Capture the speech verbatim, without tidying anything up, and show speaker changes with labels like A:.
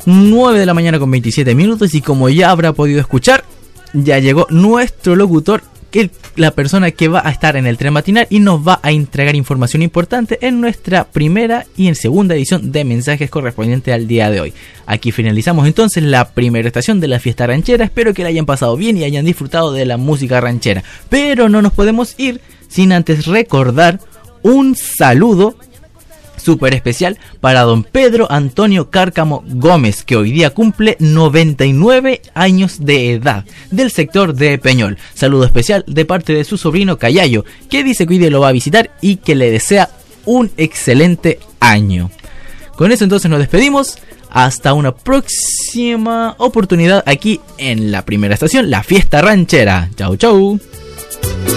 A: nueve de la mañana con veintisiete minutos y como ya habrá podido escuchar, ya llegó nuestro locutor, que la persona que va a estar en el tren matinal y nos va a entregar información importante en nuestra primera y en segunda edición de mensajes correspondiente al día de hoy. Aquí finalizamos entonces la primera estación de la fiesta ranchera. Espero que la hayan pasado bien y hayan disfrutado de la música ranchera, pero no nos podemos ir sin antes recordar un saludo súper especial para don Pedro Antonio Cárcamo Gómez, que hoy día cumple noventa y nueve años de edad, del sector de Peñol. Saludo especial de parte de su sobrino Cayayo, que dice que hoy día lo va a visitar y que le desea un excelente año. Con eso entonces nos despedimos. Hasta una próxima oportunidad aquí en la primera estación, la fiesta ranchera. Chau chau.